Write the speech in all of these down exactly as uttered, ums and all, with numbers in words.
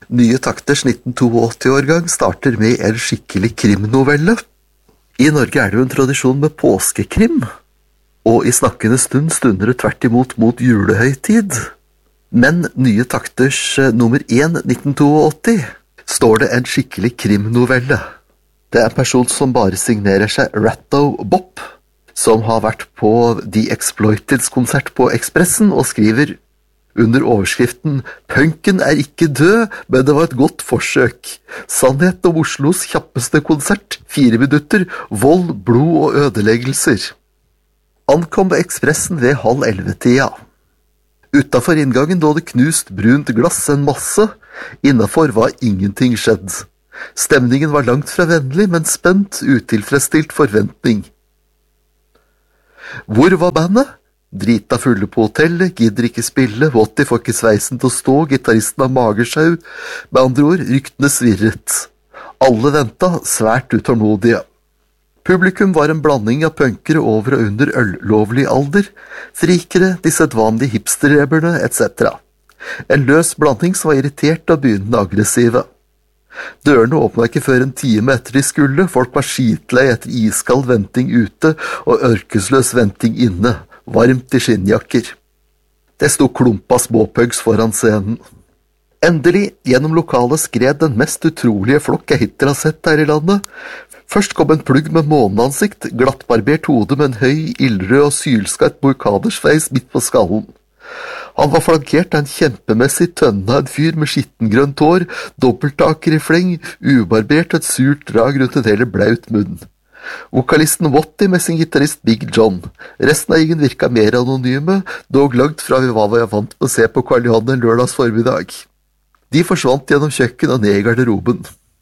Nye takters nitten åttito-årgang starter med en skikkelig krimnovelle. I Norge er det jo en tradisjon med påskekrim, og i snakkende stund stunder det tvert imot mot julehøytid. Men Nye takters nummer én nitten åttito står det en skikkelig krimnovelle. Det er en person som bare signerer seg Ratto Bopp, som har vært på The Exploiteds konsert på Ekspressen og skriver under overskriften «Punken er ikke død, men det var et godt forsøk. Sannhet om Oslos kjappeste konsert, fire minutter, vold, blod og ødeleggelser». Ankom Ekspressen ved halv elleve-tida. Utenfor inngangen lå det knust brunt glass en masse, innenfor var ingenting skjedd. Stemningen var langt fra vennlig, men spent, utilfredsstilt forventning. Hvor var bandet? Drita fulle på hotellet, gidder ikke spille, Wotti får ikke sveisen til å stå, gitaristen av magersjau. Med andre ord, ryktene svirret. Alle ventet, svært utålmodige. Publikum var en blanding av punkere over og under øllovlig alder, frikere, de sedvanlige hipsterreberne, et cetera. En løs blanding som var irritert og begynnende aggressive. Dørene åpnet ikke før en time etter de skulle, folk var skitlei etter iskald venting ute og ørkesløs venting inne, varmt i skinnjakker. Det sto klumpa småpugs foran scenen. Endelig, gjennom lokalet skred den mest utrolige flokk jeg hittil har sett her i landet. Først kom en plugg med måneansikt, glattbarbert hode med en høy, ildrød og sylskarp morkadersveis midt på skallen. Han var flankert av en kjempemessig tønne av en fyr med skittengrønt hår, dobbelttaker i fleng, ubarbert og et surt drag rundt en hele blaut munn. Vokalisten Wotti med sin gitarist Big John. Resten av gjengen virka mer anonyme, dog langt fra vi var vant med å se på Karl Johan en lørdags formiddag. De forsvant gjennom kjøkken og ned i garderoben.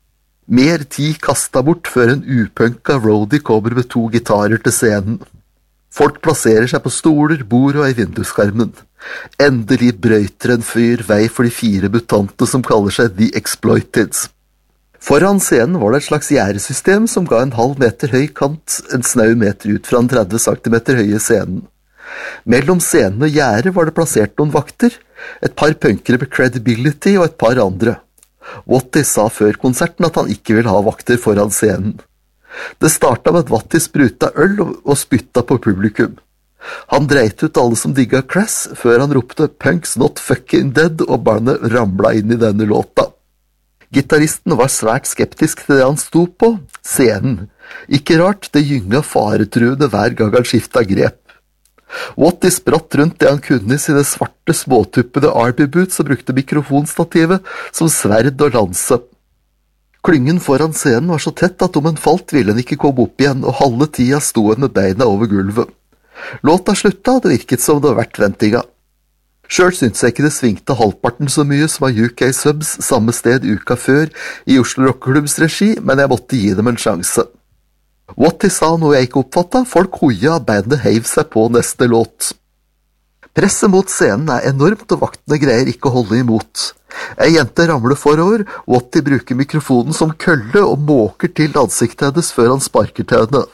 Mer tid kastet bort før en upunka roadie kommer med to gitarer til scenen. Folk plasserer seg på stoler, bord og i vinduskarmen. Endelig brøyter en fyr vei for de fire mutante som kaller seg The Exploiteds. Foran scenen var det et slags gjerdesystem som ga en halv meter høy kant, en snau meter ut fra den tretti centimeter høye scenen. Mellom scenen og gjerdet var det plassert noen vakter, et par punkere med credibility og et par andre. Wotti sa før konserten at han ikke ville ha vakter foran scenen. Det startet med at Wotti spruta øl og spytta på publikum. Han dreit ut alle som digga Crass, før han ropte «Punks not fucking dead» og bandet ramla inn i denne låta. Gitaristen var svært skeptisk til det han sto på, scenen. Ikke rart, det gynga faretruende hver gang han skiftet grep. Wotti spratt rundt det han kunne i sine svarte, småtuppede Arby-boots og brukte mikrofonstativet som sverd og lanse. Klyngen foran scenen var så tett at om en falt ville en ikke komme opp igjen, og halve tida sto en med beina over gulvet. Låta slutta, det virket som det var vært ventinga. Selv syntes jeg ikke det svingte halvparten så mye som av U K Subs samme sted uka før i Oslo Rockeklubbs regi, men jeg måtte gi dem en sjanse. Wotti sa noe jeg ikke oppfattet, folk hoia av bandet heiv seg på neste låt. Presset mot scenen er enormt, og vaktene greier ikke å holde imot. En jente ramler forover, Wotti bruker mikrofonen som kølle og måker til ansiktet hennes før han sparker til henne.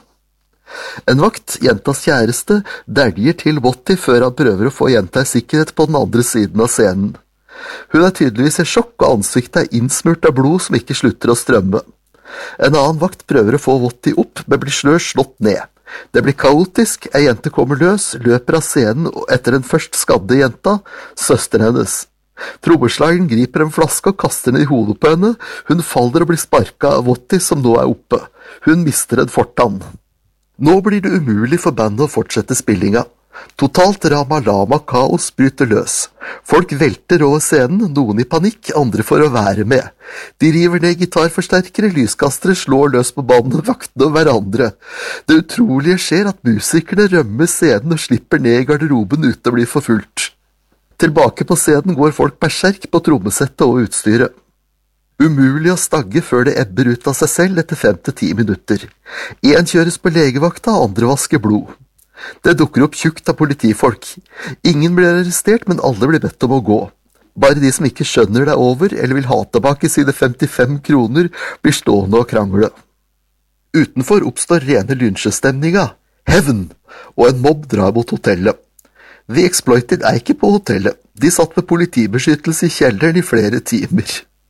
En vakt, jentas kjæreste, dæljer til Wotti før han prøver å få jenta i sikkerhet på den andre siden av scenen. Hun er tydeligvis i sjokk, og ansiktet er innsmurt av blod som ikke slutter å strømme. En annen vakt prøver å få Wotti opp, men blir slør slått ned. Det blir kaotisk, ei jente kommer løs, løper av scenen etter den først skadde jenta, søsteren hennes. Trommeslageren griper en flaske og kaster den i hodet på henne. Hun faller og blir sparket av Wotti som nå er oppe. Hun mister en fortann. Nå blir det umulig for bandet å fortsette spillinga. Totalt ramalama kaos bryter løs. Folk velter over scenen, noen i panikk, andre for å være med. De river ned gitarforsterkere, lyskastere, slår løs på bandet, vaktene og hverandre. Det utrolige skjer at musikerne rømmer scenen og slipper ned i garderoben uten å bli forfulgt. Tilbake på scenen går folk berserk på trommesettet og utstyret. Umulig å stagge før det ebber ut av seg selv etter fem til ti minutter. En kjøres på legevakta, andre vasker blod. Det dukker opp tjukt av politifolk. Ingen blir arrestert, men alle blir bedt om å gå. Bare de som ikke skjønner det er over, eller vil ha tilbake sine femtifem kroner, blir stående og krangle. Utenfor oppstår rene lynsjestemninga, hevn, og en mobb drar mot hotellet. The Exploited er ikke på hotellet. De satt med politibeskyttelse i kjelleren i flere timer.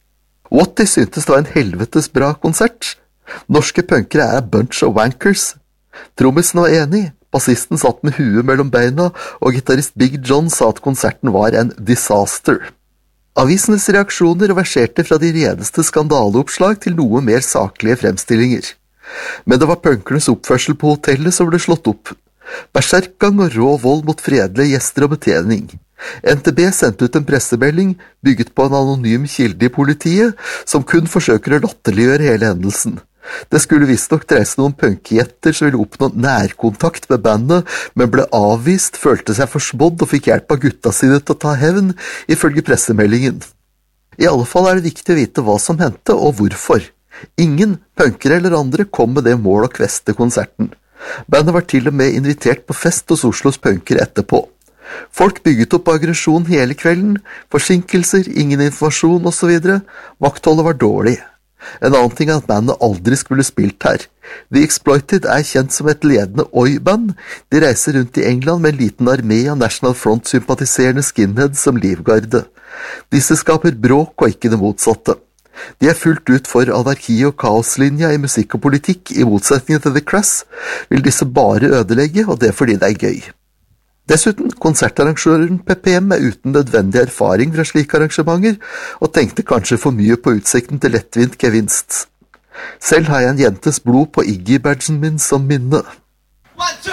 Watty syntes det var en helvetes bra konsert. Norske punkere er a bunch of wankers. Trommisen var enig, bassisten satt med huet mellom beina, og gitarist Big John sa at konserten var en disaster. Avisenes reaksjoner verserte fra de redeste skandaleoppslag til noe mer saklige fremstillinger. Men det var punkernes oppførsel på hotellet som ble slått opp. Berserkgang og rå vold mot fredelige gjester og betjening. N T B sendte ut en pressemelding bygget på en anonym kilde i politiet, som kun forsøker å latterliggjøre hele hendelsen. Det skulle visstnok dreie seg om punkjetter som ville oppnå nærkontakt med bandet, men ble avvist, følte seg forspådd og fikk hjelp av gutta sine til å ta hevn, ifølge pressemeldingen. I alle fall er det viktig å vite hva som hendte og hvorfor. Ingen punkere eller andre kom med det mål å kveste konserten. Bandet var til og med invitert på fest hos Oslos punkere etterpå. Folk bygget opp aggresjon hele kvelden, forsinkelser, ingen informasjon og så videre. Vaktholdet var dårlig. En annen ting er at bandet aldri skulle spilt her. The Exploited er kjent som et ledende oi-band. De reiser rundt i England med en liten armé av National Front-sympatiserende skinheads som livgarde. Disse skaper bråk og ikke det motsatte. De er fullt ut for anarki- og kaoslinja i musikk og politikk. I motsetning til The Crass vil disse bare ødelegge, og det fordi det er gøy. Dessuten, konsertarrangøren P P M er uten nødvendig erfaring fra slike arrangementer, og tenkte kanskje for mye på utsikten til lettvint gevinst. Selv har jeg en jentes blod på Iggy-badgen min som minne.